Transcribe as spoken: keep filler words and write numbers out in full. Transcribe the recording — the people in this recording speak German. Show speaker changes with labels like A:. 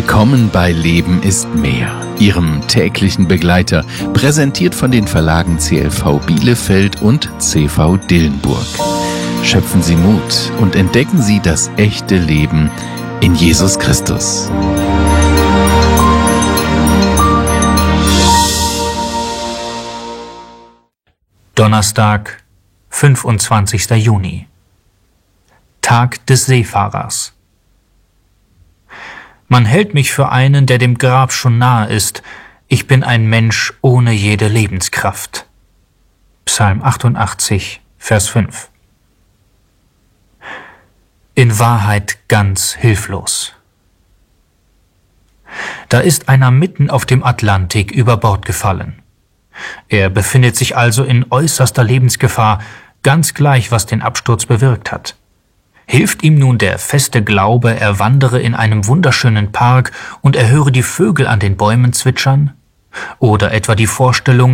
A: Willkommen bei Leben ist mehr, Ihrem täglichen Begleiter, präsentiert von den Verlagen C L V Bielefeld und C V Dillenburg. Schöpfen Sie Mut und entdecken Sie das echte Leben in Jesus Christus.
B: Donnerstag, fünfundzwanzigster Juni. Tag des Seefahrers. Man hält mich für einen, der dem Grab schon nahe ist. Ich bin ein Mensch ohne jede Lebenskraft. Psalm achtundachtzig, Vers fünf. In Wahrheit ganz hilflos. Da ist einer mitten auf dem Atlantik über Bord gefallen. Er befindet sich also in äußerster Lebensgefahr, ganz gleich, was den Absturz bewirkt hat. Hilft ihm nun der feste Glaube, er wandere in einem wunderschönen Park und er höre die Vögel an den Bäumen zwitschern? Oder etwa die Vorstellung,